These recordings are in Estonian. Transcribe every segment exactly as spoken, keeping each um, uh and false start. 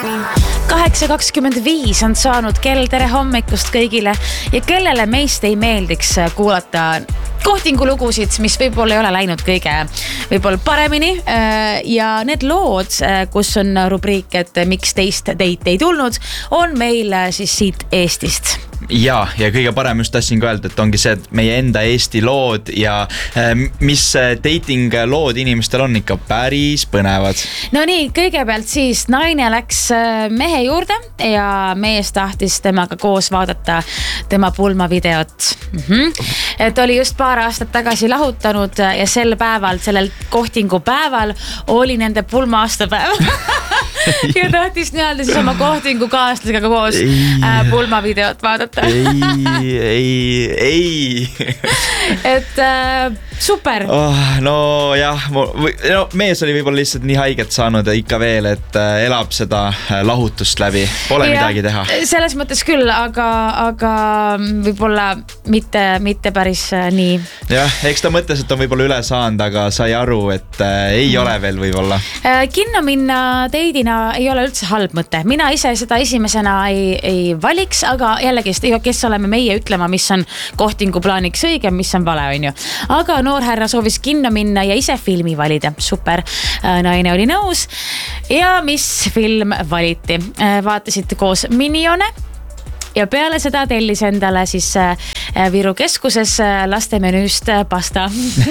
kaheksa kakskümmend viis on saanud kell, tere hommikust kõigile ja kellele meist ei meeldiks kuulata kohtingu lugusid, mis võib-olla ei ole läinud kõige võib-olla paremini ja need lood, kus on rubriik, et miks teist teit ei tulnud, on meil siis siit Eestist. Ja, ja kõige parem just tahtsin ka öelda, et ongi see, et meie enda Eesti lood ja mis dating lood inimestel on ikka päris põnevad. No nii, kõigepealt siis naine läks mehe juurde ja mees tahtis temaga koos vaadata tema pulmavideot. Mm-hmm. Et oli just paar aastat tagasi lahutanud ja sel päeval, sellel kohtingu päeval oli nende pulma aastapäev. Ja tahtis nii-öelda siis oma kohtingu kaaslasega koos äh, pulmavideot vaadata. Ei, ei, ei. Et äh, super. Oh, no jah, no, mees oli võib-olla lihtsalt nii haiget saanud ja ikka veel, et äh, elab seda lahutust läbi. Pole ja, midagi teha. Selles mõttes küll, aga, aga võib-olla mitte, mitte päris äh, nii. Jah, eks ta mõtles, et on võib-olla üle saanud, aga sai aru, et äh, ei mm. ole veel võib-olla. Äh, kinno minna teidina ei ole üldse halb mõte. Mina ise seda esimesena ei, ei valiks, aga jällegist, kes oleme meie ütlema, mis on kohtingu plaaniks õige, mis on vale, on ju. Aga noorherra soovis kinno minna ja ise filmi valida. Super. Naine oli nõus. Ja mis film valiti? Vaatasid koos Minione. Ja peale seda tellis endale siis Viru keskuses laste menüüst pasta.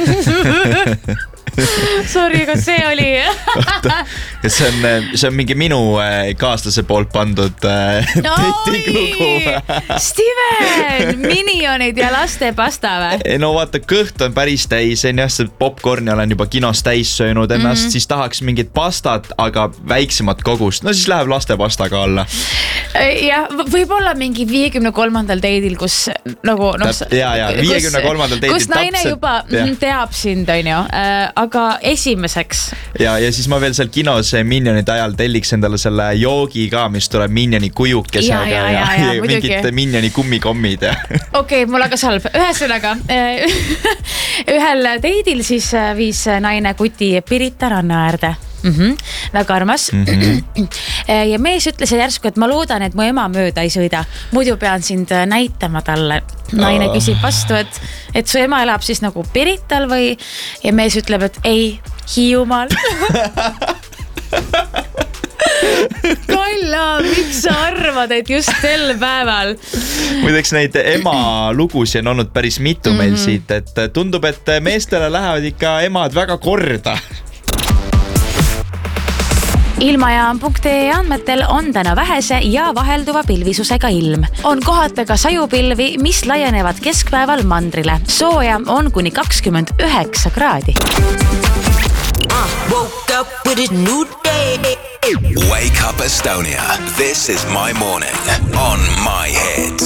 Sorry, aga see oli see, on, see on mingi minu kaaslase poolt pandud dating lugu. Steven, Minionid ja laste pasta või? No vaata, kõht on päris täis, en jah, see popcorni olen juba kinos täis söönud ennast, mm-hmm. siis tahaks mingit pastat, aga väiksemat kogust. No siis läheb laste pastaga alla. Ja võib-olla mingi viiekümne kolmandal teidil, kus nagu no, Täp, ja, ja, viiekümne kolmandal teidil kus naine täpselt, juba ja. Teab sind, on ju, aga esimeseks. Ja, ja siis ma veel seal kinos Minionide ajal telliks endale selle joogi ka, mis tuleb Minioni kujukesega ja, ja, ja, ja, ja mingid Minioni kummikommid. Okei, okay, mul aga salb. Ühesõnaga, ühel teidil siis viis naine kuti Pirita ranna äärde. Mm-hmm. Väga armas. Mm-hmm. Ja mees ütles järsku, et ma loodan, et mu ema mööda ei sõida. Muidu pean sind näitama talle. Naine oh. küsib vastu, et, et su ema elab siis nagu Pirital või... Ja mees ütleb, et ei, Hiiumaal. Kalla, miks sa arvad, et just sel päeval? Muideks neid ema lugusi on olnud päris mitu mm-hmm. meil siit, et tundub, et meestele lähevad ikka emad väga korda. Ilmajaam punkt ee andmetel on täna vähese ja vahelduva pilvisusega ilm. On kohataga sajupilvi, mis laienevad keskpäeval mandrile. Sooja on kuni kakskümmend üheksa kraadi. Woke up with a new day. Wake up Estonia. This is my morning on my head.